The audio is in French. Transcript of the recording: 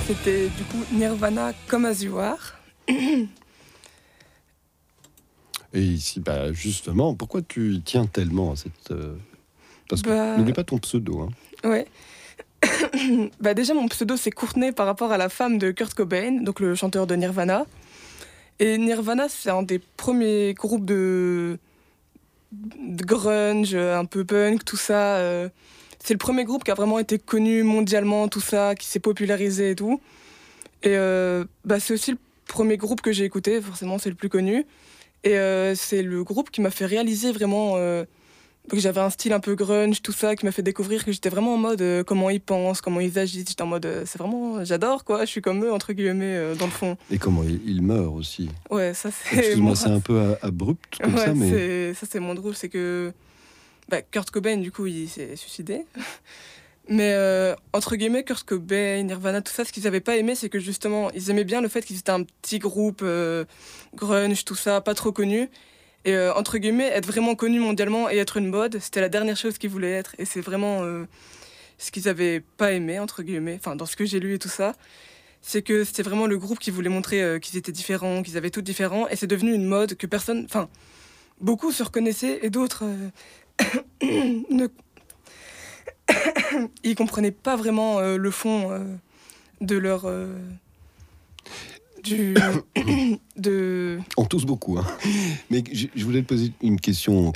C'était du coup Nirvana comme As You Are. Et ici, justement, pourquoi tu tiens tellement à cette... Parce que n'oublie pas ton pseudo. Hein. Ouais. Déjà, mon pseudo, c'est Courtney par rapport à la femme de Kurt Cobain, donc le chanteur de Nirvana. Et Nirvana, c'est un des premiers groupes de grunge, un peu punk, tout ça. C'est le premier groupe qui a vraiment été connu mondialement, tout ça, qui s'est popularisé et tout. Et c'est aussi le premier groupe que j'ai écouté, forcément, c'est le plus connu. Et c'est le groupe qui m'a fait réaliser vraiment que j'avais un style un peu grunge, tout ça, qui m'a fait découvrir que j'étais vraiment en mode comment ils pensent, comment ils agissent. J'étais en mode c'est vraiment, j'adore quoi, je suis comme eux, entre guillemets, dans le fond. Et comment il meurt aussi. Ouais, ça c'est. Excuse-moi, c'est un peu abrupt comme ça, mais. Ça c'est moins drôle, c'est que Kurt Cobain, du coup, il s'est suicidé. Mais entre guillemets, Kurt Cobain, Nirvana, tout ça, ce qu'ils n'avaient pas aimé, c'est que justement, ils aimaient bien le fait qu'ils étaient un petit groupe grunge, tout ça, pas trop connu. Et entre guillemets, être vraiment connu mondialement et être une mode, c'était la dernière chose qu'ils voulaient être. Et c'est vraiment ce qu'ils n'avaient pas aimé, entre guillemets, enfin, dans ce que j'ai lu et tout ça. C'est que c'était vraiment le groupe qui voulait montrer qu'ils étaient différents, qu'ils avaient tout différent. Et c'est devenu une mode que personne, enfin, beaucoup se reconnaissaient et d'autres ne ils comprenaient pas vraiment le fond de leur On tousse beaucoup, hein. Mais je voulais te poser une question